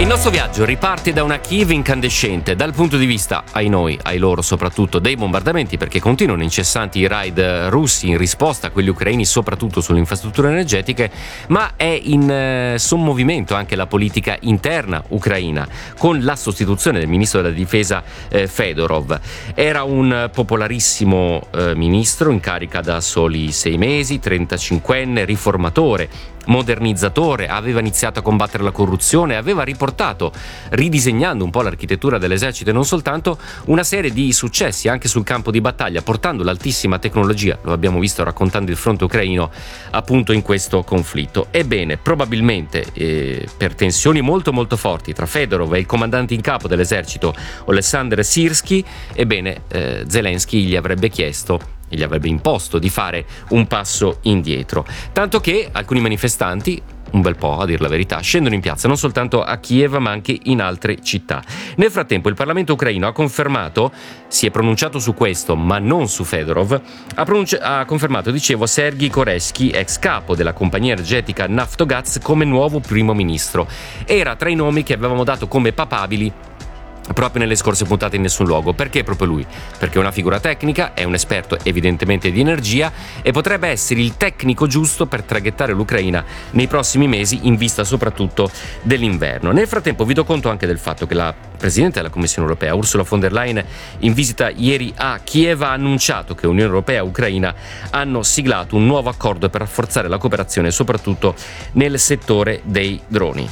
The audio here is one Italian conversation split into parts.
Il nostro viaggio riparte da una Kiev incandescente dal punto di vista, ai noi, ai loro soprattutto, dei bombardamenti, perché continuano incessanti i raid russi in risposta a quelli ucraini, soprattutto sulle infrastrutture energetiche, ma è in sommovimento anche la politica interna ucraina, con la sostituzione del ministro della difesa Fedorov. Era un popolarissimo ministro in carica da soli 6 mesi, 35enne, riformatore, modernizzatore, aveva iniziato a combattere la corruzione, aveva riportato, ridisegnando un po' l'architettura dell'esercito e non soltanto, una serie di successi anche sul campo di battaglia, portando l'altissima tecnologia, lo abbiamo visto raccontando il fronte ucraino appunto in questo conflitto. Ebbene, probabilmente per tensioni molto molto forti tra Fedorov e il comandante in capo dell'esercito Oleksandr Syrskyi, Zelensky gli avrebbe imposto di fare un passo indietro, tanto che alcuni manifestanti, un bel po' a dir la verità, scendono in piazza non soltanto a Kiev ma anche in altre città. Nel frattempo il Parlamento ucraino ha confermato, si è pronunciato su questo ma non su Fedorov, ha confermato, dicevo, Sergei Koreskyi, ex capo della compagnia energetica Naftogaz, come nuovo primo ministro. Era tra i nomi che avevamo dato come papabili proprio nelle scorse puntate in Nessun Luogo. Perché proprio lui? Perché è una figura tecnica, è un esperto evidentemente di energia e potrebbe essere il tecnico giusto per traghettare l'Ucraina nei prossimi mesi, in vista soprattutto dell'inverno. Nel frattempo vi do conto anche del fatto che la Presidente della Commissione Europea, Ursula von der Leyen, in visita ieri a Kiev, ha annunciato che Unione Europea e Ucraina hanno siglato un nuovo accordo per rafforzare la cooperazione soprattutto nel settore dei droni.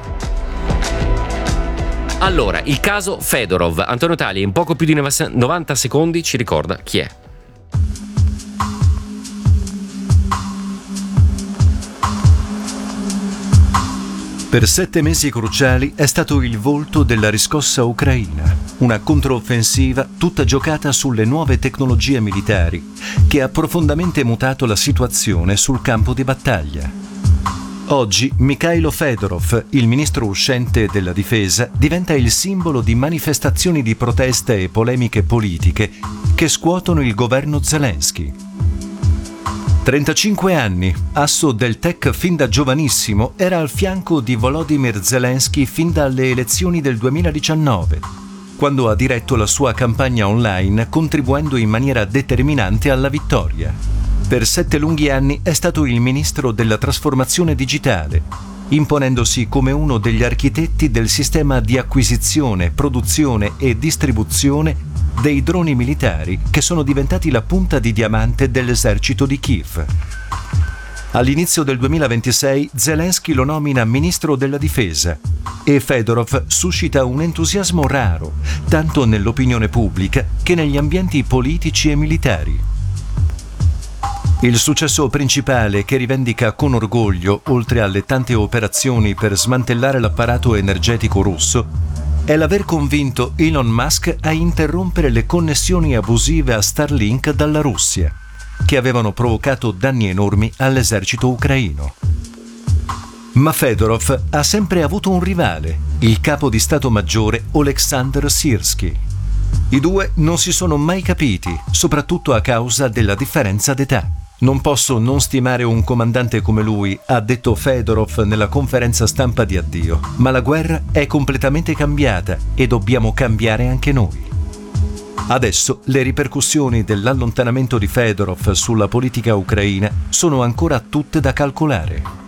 Allora, il caso Fedorov. Antonio Taglia in poco più di 90 secondi ci ricorda chi è. Per 7 mesi cruciali è stato il volto della riscossa ucraina, una controffensiva tutta giocata sulle nuove tecnologie militari che ha profondamente mutato la situazione sul campo di battaglia. Oggi Mikhailo Fedorov, il ministro uscente della difesa, diventa il simbolo di manifestazioni di protesta e polemiche politiche che scuotono il governo Zelensky. 35 anni, asso del tech fin da giovanissimo, era al fianco di Volodymyr Zelensky fin dalle elezioni del 2019, quando ha diretto la sua campagna online contribuendo in maniera determinante alla vittoria. Per 7 lunghi anni è stato il ministro della trasformazione digitale, imponendosi come uno degli architetti del sistema di acquisizione, produzione e distribuzione dei droni militari che sono diventati la punta di diamante dell'esercito di Kiev. All'inizio del 2026 Zelensky lo nomina ministro della difesa e Fedorov suscita un entusiasmo raro, tanto nell'opinione pubblica che negli ambienti politici e militari. Il successo principale che rivendica con orgoglio, oltre alle tante operazioni per smantellare l'apparato energetico russo, è l'aver convinto Elon Musk a interrompere le connessioni abusive a Starlink dalla Russia, che avevano provocato danni enormi all'esercito ucraino. Ma Fedorov ha sempre avuto un rivale, il capo di Stato Maggiore Oleksandr Syrskyi. I due non si sono mai capiti, soprattutto a causa della differenza d'età. Non posso non stimare un comandante come lui, ha detto Fedorov nella conferenza stampa di addio, ma la guerra è completamente cambiata e dobbiamo cambiare anche noi. Adesso le ripercussioni dell'allontanamento di Fedorov sulla politica ucraina sono ancora tutte da calcolare.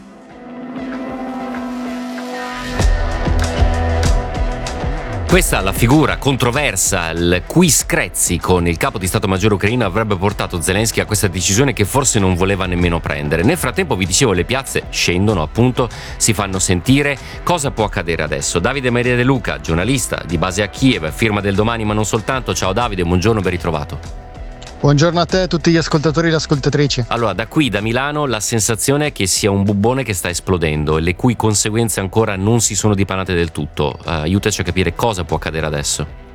Questa, la figura controversa, il cui screzi con il capo di Stato Maggiore ucraino avrebbe portato Zelensky a questa decisione che forse non voleva nemmeno prendere. Nel frattempo, vi dicevo, le piazze scendono, appunto, si fanno sentire. Cosa può accadere adesso? Davide Maria De Luca, giornalista di base a Kiev, firma del Domani ma non soltanto. Ciao Davide, buongiorno, ben ritrovato. Buongiorno a te e a tutti gli ascoltatori e le ascoltatrici. Allora, da qui, da Milano, la sensazione è che sia un bubbone che sta esplodendo e le cui conseguenze ancora non si sono dipanate del tutto. Aiutaci a capire cosa può accadere adesso.